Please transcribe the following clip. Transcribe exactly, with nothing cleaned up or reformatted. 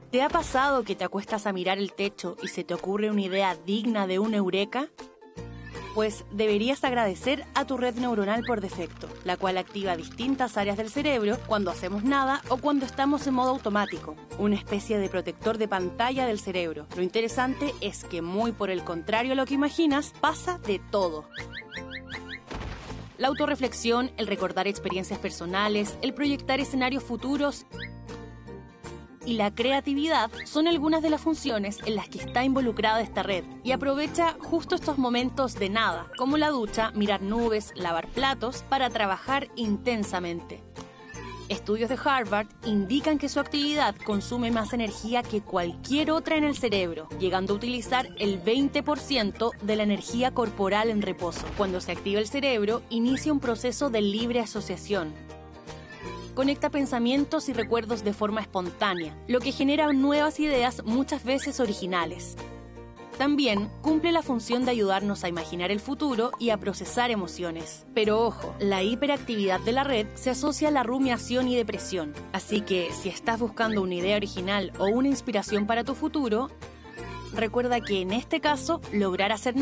¿Te ha pasado que te acuestas a mirar el techo y se te ocurre una idea digna de un eureka? Pues deberías agradecer a tu red neuronal por defecto, la cual activa distintas áreas del cerebro cuando hacemos nada o cuando estamos en modo automático, una especie de protector de pantalla del cerebro. Lo interesante es que, muy por el contrario a lo que imaginas, pasa de todo. La autorreflexión, el recordar experiencias personales, el proyectar escenarios futuros y la creatividad son algunas de las funciones en las que está involucrada esta red y aprovecha justo estos momentos de nada, como la ducha, mirar nubes, lavar platos, para trabajar intensamente. Estudios de Harvard indican que su actividad consume más energía que cualquier otra en el cerebro, llegando a utilizar el veinte por ciento de la energía corporal en reposo. Cuando se activa el cerebro, inicia un proceso de libre asociación. Conecta pensamientos y recuerdos de forma espontánea, lo que genera nuevas ideas, muchas veces originales. También cumple la función de ayudarnos a imaginar el futuro y a procesar emociones. Pero ojo, la hiperactividad de la red se asocia a la rumiación y depresión. Así que si estás buscando una idea original o una inspiración para tu futuro, recuerda que en este caso, lograr hacer